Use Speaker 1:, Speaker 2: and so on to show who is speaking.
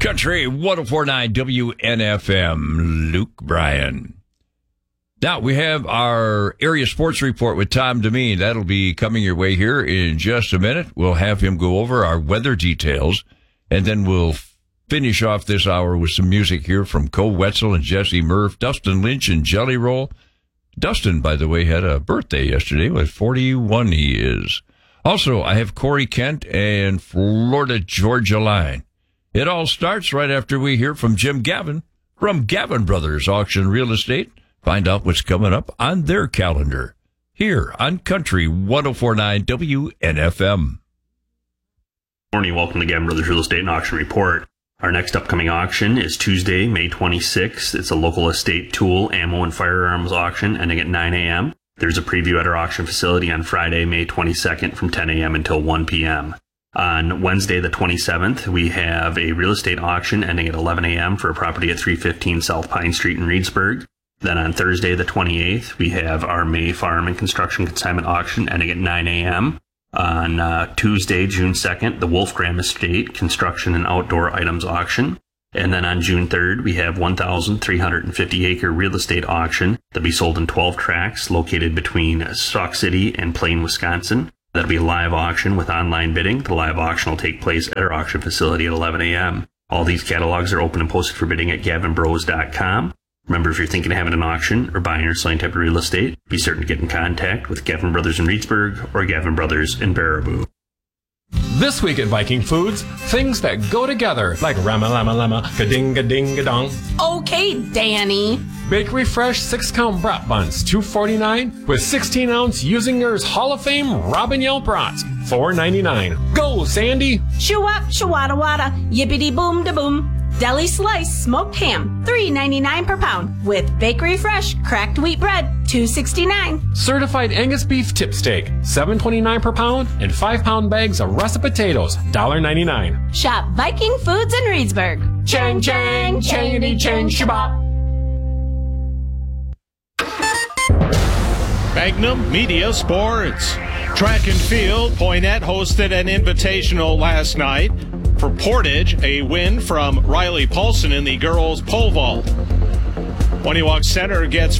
Speaker 1: Country 104.9 WNFM, Luke Bryan. Now, we have our area sports report with Tom Demeen. That'll be coming your way here in just a minute. We'll have him go over our weather details, and then we'll finish off this hour with some music here from Cole Wetzel and Jesse Murph, Dustin Lynch and Jelly Roll. Dustin, by the way, had a birthday yesterday. With 41 he is. Also, I have Corey Kent and Florida Georgia Line. It all starts right after we hear from Jim Gavin from Gavin Brothers Auction Real Estate. Find out what's coming up on their calendar here on Country 104.9 WNFM.
Speaker 2: Morning, welcome to Gavin Brothers Real Estate and Auction Report. Our next upcoming auction is Tuesday, May 26th. It's a local estate tool, ammo, and firearms auction ending at 9 a.m. There's a preview at our auction facility on Friday, May 22nd from 10 a.m. until 1 p.m. On Wednesday, the 27th, we have a real estate auction ending at 11 a.m. for a property at 315 South Pine Street in Reedsburg. Then on Thursday, the 28th, we have our May farm and construction consignment auction ending at 9 a.m. On Tuesday, June 2nd, the Wolfgram Estate construction and outdoor items auction. And then on June 3rd, we have 1,350-acre real estate auction that'll be sold in 12 tracts located between Sauk City and Plain, Wisconsin. That'll be a live auction with online bidding. The live auction will take place at our auction facility at 11 a.m. All these catalogs are open and posted for bidding at gavinbros.com. Remember, if you're thinking of having an auction or buying or selling type of real estate, be certain to get in contact with Gavin Brothers in Reedsburg or Gavin Brothers in Baraboo.
Speaker 3: This week at Viking Foods, things that go together, like Rama Lama Lama, Ka-ding-a-ding-a-dong.
Speaker 4: Okay, Danny.
Speaker 3: Bakery Fresh 6-count brat buns, $2.49, with 16-ounce Usingers Hall of Fame Robin Yelp brats, $4.99. Go, Sandy!
Speaker 4: Shoo-wop, shoo-wada-wada, yippity-boom-da-boom. Deli Slice Smoked Ham, $3.99 per pound, with Bakery Fresh Cracked Wheat Bread, $2.69.
Speaker 3: Certified Angus Beef Tip Steak, $7.29 per pound, and 5-pound bags of russet potatoes, $1.99.
Speaker 4: Shop Viking Foods in Reedsburg.
Speaker 3: Chang, chang, changity, chang, shabop.
Speaker 5: Magnum Media Sports. Track and field, Poynette hosted an invitational last night. For Portage, a win from Riley Paulson in the girls' pole vault. Waniwak Center gets